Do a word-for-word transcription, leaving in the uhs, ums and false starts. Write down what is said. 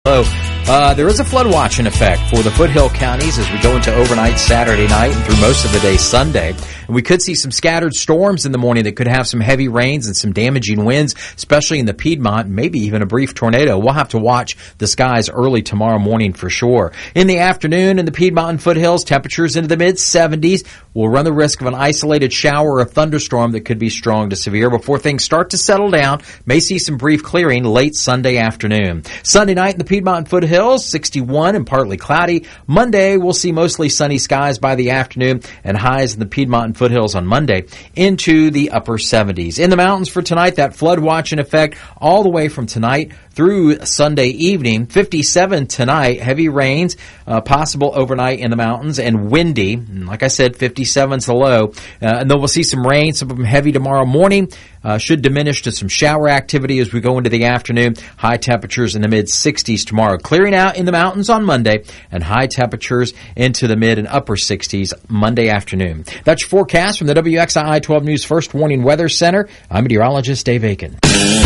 So, uh, there is a flood watch in effect for the foothill counties as we go into overnight Saturday night and through most of the day Sunday. And we could see some scattered storms in the morning that could have some heavy rains and some damaging winds, especially in the Piedmont, maybe even a brief tornado. We'll have to watch the skies early tomorrow morning for sure. In the afternoon in the Piedmont and foothills, temperatures into the mid seventies. We'll run the risk of an isolated shower or a thunderstorm that could be strong to severe before things start to settle down. May see some brief clearing late Sunday afternoon. Sunday night in the Piedmont and foothills, sixty-one and partly cloudy. Monday, we'll see mostly sunny skies by the afternoon and highs in the Piedmont and foothills on Monday into the upper seventies. In the mountains for tonight, that flood watch in effect all the way from tonight through Sunday evening. fifty-seven tonight, heavy rains uh, possible overnight in the mountains and windy. And like I said, fifty-seven's the low. Uh, and then we'll see some rain, some of them heavy tomorrow morning. Uh, should diminish to some shower activity as we go into the afternoon. High temperatures in the mid sixties tomorrow. Clearing out in the mountains on Monday and high temperatures into the mid and upper sixties Monday afternoon. That's your forecast from the W X I I twelve News First Warning Weather Center. I'm meteorologist Dave Aiken.